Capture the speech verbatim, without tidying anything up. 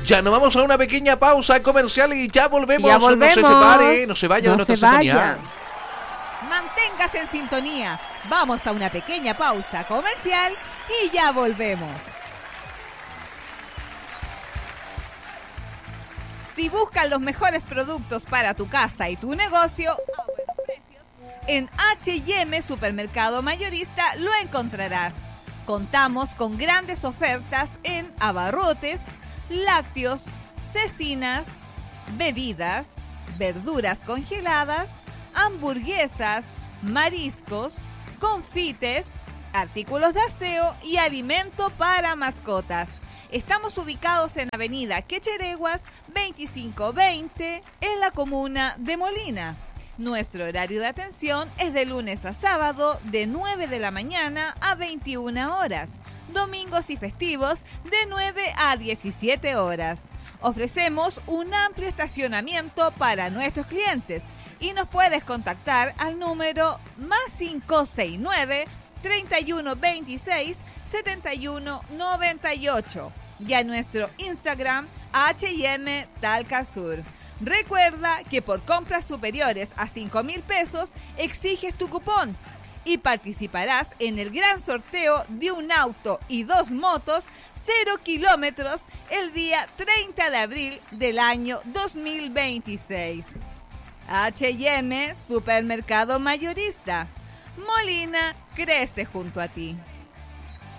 Ya nos vamos a una pequeña pausa comercial y ya volvemos. Ya volvemos. No se separe, no se vaya no de nuestra se vaya. sintonía. Manténgase en sintonía. Vamos a una pequeña pausa comercial y ya volvemos. Si buscas los mejores productos para tu casa y tu negocio a buenos precios, en H y M Supermercado Mayorista lo encontrarás. Contamos con grandes ofertas en abarrotes, lácteos, cecinas, bebidas, verduras congeladas, hamburguesas, mariscos, confites, artículos de aseo y alimento para mascotas. Estamos ubicados en Avenida Quechereguas veinticinco veinte en la comuna de Molina. Nuestro horario de atención es de lunes a sábado de nueve de la mañana a veintiuna horas, domingos y festivos de nueve a diecisiete horas. Ofrecemos un amplio estacionamiento para nuestros clientes y nos puedes contactar al número más cinco seis nueve, treinta y uno veintiséis, setenta y uno noventa y ocho y a nuestro Instagram H y M Talca Sur. Recuerda que por compras superiores a cinco mil pesos exiges tu cupón y participarás en el gran sorteo de un auto y dos motos cero kilómetros el día treinta de abril del año dos mil veintiséis. H y M Supermercado Mayorista. Molina crece junto a ti.